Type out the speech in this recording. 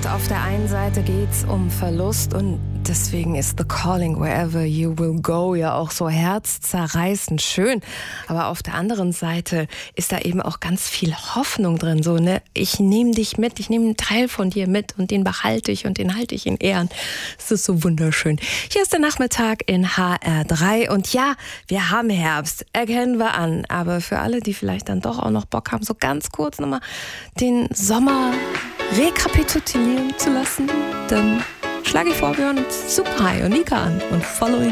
Und auf der einen Seite geht's um Verlust und deswegen ist The Calling Wherever You Will Go ja auch so herzzerreißend schön. Aber auf der anderen Seite ist da eben auch ganz viel Hoffnung drin. So, ne? Ich nehme dich mit, ich nehme einen Teil von dir mit und den behalte ich und den halte ich in Ehren. Es ist so wunderschön. Hier ist der Nachmittag in HR3 und ja, wir haben Herbst, erkennen wir an. Aber für alle, die vielleicht dann doch auch noch Bock haben, so ganz kurz nochmal den Sommer rekapitulieren zu lassen, dann schlage ich vor, wir hören uns Super High und Nika an und Following